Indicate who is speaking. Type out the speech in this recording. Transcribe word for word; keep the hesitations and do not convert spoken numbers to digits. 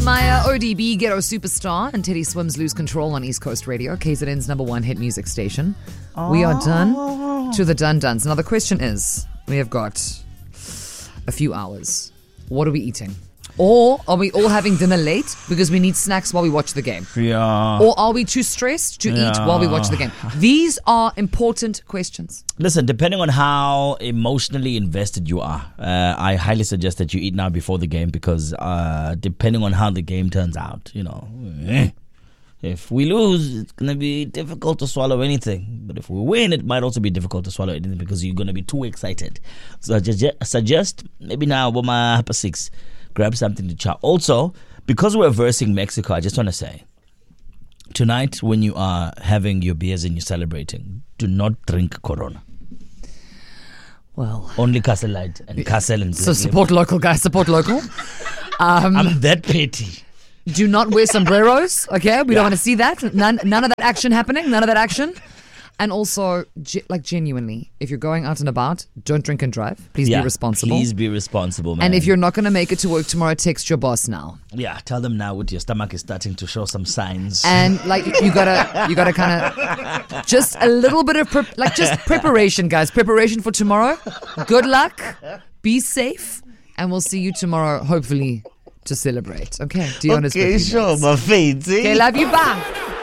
Speaker 1: Maya, O D B, Ghetto Superstar, and Teddy Swims Lose Control on East Coast Radio, K Z N's number one hit music station. Oh. We are done to the dun duns. Now the question is, we have got a few hours. What are we eating? Or are we all having dinner late because we need snacks while we watch the game?
Speaker 2: Yeah.
Speaker 1: Or are we too stressed to yeah. eat while we watch the game? These are important questions.
Speaker 2: Listen, depending on how emotionally invested you are, uh, I highly suggest that you eat now before the game because uh, depending on how the game turns out, you know, if we lose, it's going to be difficult to swallow anything. But if we win, it might also be difficult to swallow anything because you're going to be too excited. So I just suggest maybe now, Boma Hapa six. Grab something to chow. Also, because we're versing Mexico, I just want to say, tonight when you are having your beers and you're celebrating, do not drink Corona.
Speaker 1: Well,
Speaker 2: only Castle Light and Castle and
Speaker 1: so support local, guys. Support local.
Speaker 2: Um, I'm that petty.
Speaker 1: Do not wear sombreros. Okay, we yeah. don't want to see that. None, none of that action happening. None of that action. And also, ge- like genuinely, if you're going out and about, don't drink and drive. Please yeah, be responsible.
Speaker 2: Please be responsible, man.
Speaker 1: And if you're not going to make it to work tomorrow, text your boss now.
Speaker 2: Yeah, tell them now what your stomach is starting to show some signs.
Speaker 1: And like you gotta, you gotta kind of just a little bit of pre- like just preparation, guys. Preparation for tomorrow. Good luck. Be safe, and we'll see you tomorrow. Hopefully, to celebrate. Okay. Do you
Speaker 2: okay, sure, my face.
Speaker 1: Okay, love you. Bye.